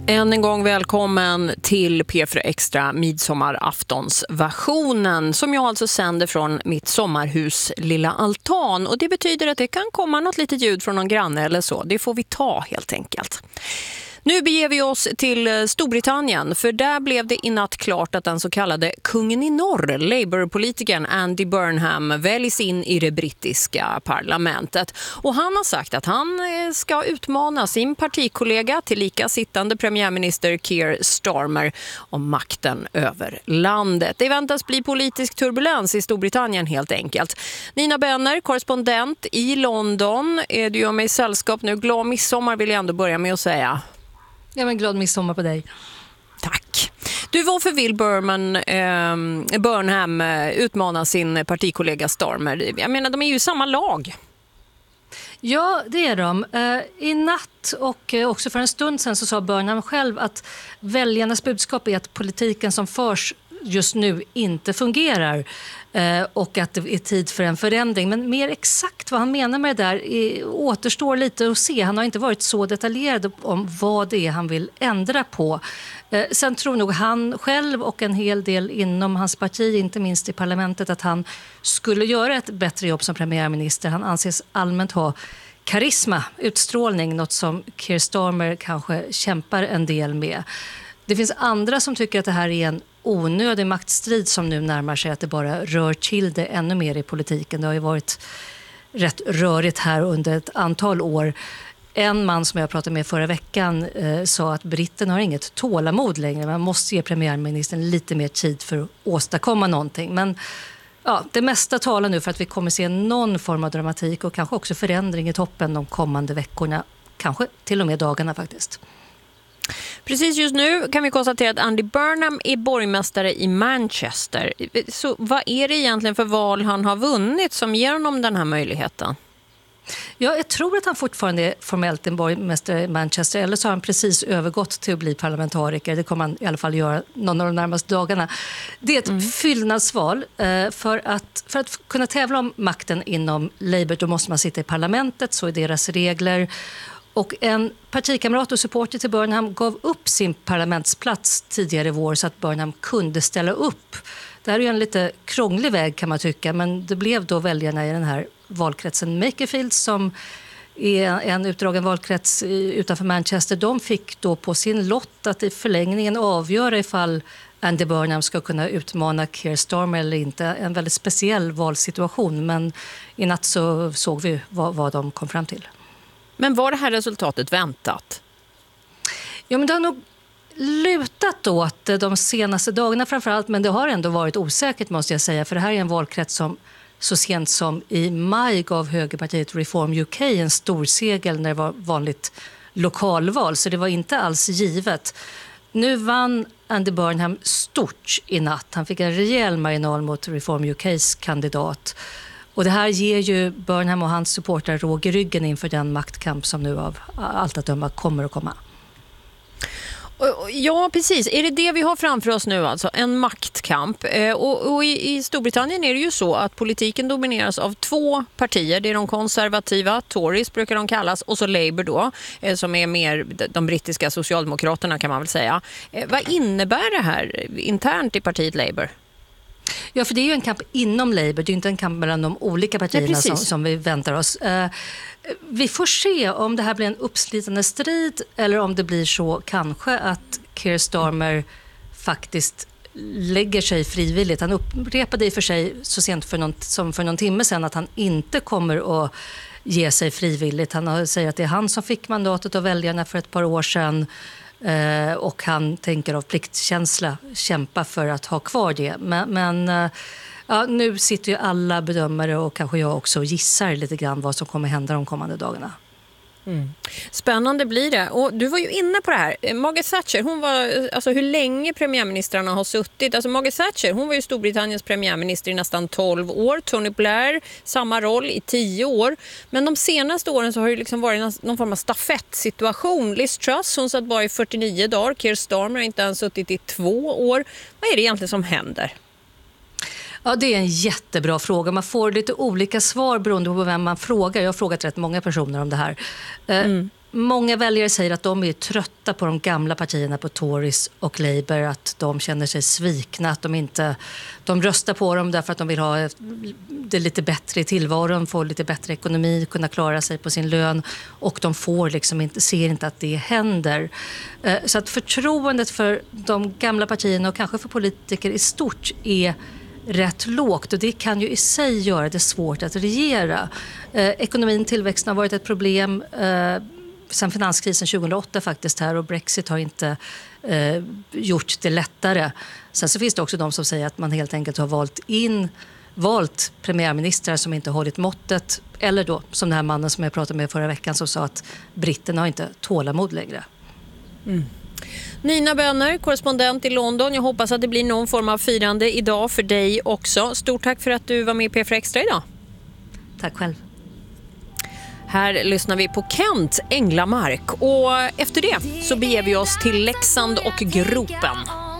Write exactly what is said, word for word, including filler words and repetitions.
Än en gång välkommen till P fyra Extra midsommaraftonsversionen som jag alltså sänder från mitt sommarhus lilla altan. Och det betyder att det kan komma något litet ljud från någon granne eller så. Det får vi ta helt enkelt. Nu beger vi oss till Storbritannien, för där blev det i natt klart att den så kallade kungen i norr, Labour-politikern Andy Burnham, väljs in i det brittiska parlamentet. Och han har sagt att han ska utmana sin partikollega tillika sittande premiärminister Keir Starmer om makten över landet. Det väntas bli politisk turbulens i Storbritannien helt enkelt. Nina Benner, korrespondent i London, du gör mig sällskap nu. Glad midsommar vill jag ändå börja med att säga. Ja, men glad midsommar på dig. Tack. Du, varför vill Burman, eh, Burnham utmana sin partikollega Starmer? Jag menar, de är ju samma lag. Ja, det är de. I natt och också för en stund sedan så sa Burnham själv att väljarnas budskap är att politiken som förs just nu inte fungerar och att det är tid för en förändring. Men mer exakt vad han menar med det där är, återstår lite att se. Han har inte varit så detaljerad om vad det är han vill ändra på. Sen tror nog han själv och en hel del inom hans parti, inte minst i parlamentet, att han skulle göra ett bättre jobb som premiärminister. Han anses allmänt ha karisma, utstrålning, något som Keir Starmer kanske kämpar en del med. Det finns andra som tycker att det här är en onödig maktstrid som nu närmar sig, att det bara rör till det ännu mer i politiken. Det har ju varit rätt rörigt här under ett antal år. En man som jag pratade med förra veckan eh, sa att britten har inget tålamod längre. Man måste ge premiärministern lite mer tid för att åstadkomma någonting. Men ja, det mesta talar nu för att vi kommer se någon form av dramatik och kanske också förändring i toppen de kommande veckorna. Kanske till och med dagarna faktiskt. Precis, just nu kan vi konstatera att Andy Burnham är borgmästare i Manchester. Så vad är det egentligen för val han har vunnit som ger honom den här möjligheten? Ja, jag tror att han fortfarande är formellt en borgmästare i Manchester, eller så har han precis övergått till att bli parlamentariker. Det kommer han i alla fall göra någon av de närmaste dagarna. Det är ett mm. fyllnadsval. För att, för att kunna tävla om makten inom Labour då måste man sitta i parlamentet, så är deras regler. Och en partikamrat och supporter till Burnham gav upp sin parlamentsplats tidigare i vår så att Burnham kunde ställa upp. Det här är ju en lite krånglig väg kan man tycka, men det blev då väljarna i den här valkretsen Makerfield som är en utdragen valkrets utanför Manchester. De fick då på sin lott att i förlängningen avgöra ifall Andy Burnham ska kunna utmana Keir Starmer eller inte. En väldigt speciell valsituation, men i natt så såg vi vad, vad de kom fram till. Men var det här resultatet väntat? Ja, men det har nog lutat åt de senaste dagarna framförallt, men det har ändå varit osäkert måste jag säga, för det här är en valkrets som så sent som i maj gav högerpartiet Reform U K en stor seger när det var vanligt lokalval, så det var inte alls givet. Nu vann Andy Burnham stort i natt. Han fick en rejäl marginal mot Reform U K:s kandidat. Och det här ger ju Burnham och hans supportrar råg i ryggen inför den maktkamp som nu av allt att döma kommer att komma. Ja, precis. Är det det vi har framför oss nu alltså? En maktkamp. Och, och i, i Storbritannien är det ju så att politiken domineras av två partier. Det är de konservativa, Tories brukar de kallas, och så Labour då, som är mer de brittiska socialdemokraterna kan man väl säga. Vad innebär det här internt i partiet Labour? Ja, för det är ju en kamp inom Labour, det är inte en kamp mellan de olika partierna som, som vi väntar oss. Uh, vi får se om det här blir en uppslitande strid eller om det blir så kanske att Keir Starmer faktiskt lägger sig frivilligt. Han upprepade i för sig så sent för någon, som för någon timme sedan att han inte kommer att ge sig frivilligt. Han säger att det är han som fick mandatet av väljarna för ett par år sedan. Uh, och han tänker av pliktkänsla kämpa för att ha kvar det. Men, men uh, ja, nu sitter ju alla bedömare och kanske jag också och gissar lite grann vad som kommer hända de kommande dagarna. Mm. Spännande blir det. Och du var ju inne på det här. Margaret Thatcher, hon var, alltså hur länge premiärministrarna har suttit. Alltså Margaret Thatcher, hon var ju Storbritanniens premiärminister i nästan tolv år. Tony Blair, samma roll i tio år. Men de senaste åren så har det liksom varit någon form av stafettsituation. Liz Truss, hon satt bara i fyrtionio dagar. Keir Starmer har inte ens suttit i två år. Vad är det egentligen som händer? Ja, det är en jättebra fråga. Man får lite olika svar beroende på vem man frågar. Jag har frågat rätt många personer om det här. Mm. många väljare säger att de är trötta på de gamla partierna, på Tories och Labour, att de känner sig svikna, att de inte de röstar på dem därför att de vill ha det lite bättre i tillvaron, få lite bättre ekonomi, kunna klara sig på sin lön, och de får liksom inte, ser inte att det händer. Så att förtroendet för de gamla partierna och kanske för politiker i stort är rätt lågt, och det kan ju i sig göra det svårt att regera. Eh, ekonomin, tillväxten har varit ett problem eh, sedan finanskrisen tjugohundraåtta faktiskt här, och Brexit har inte eh, gjort det lättare. Sen så finns det också de som säger att man helt enkelt har valt in valt premiärministrar som inte hållit måttet, eller då som den här mannen som jag pratade med förra veckan som sa att britterna har inte tålamod längre. Mm. Nina Bönner, korrespondent i London. Jag hoppas att det blir någon form av firande idag för dig också. Stort tack för att du var med i P fyra Extra idag. Tack själv. Här lyssnar vi på Kent Änglamark, och efter det så beger vi oss till Leksand och Gropen.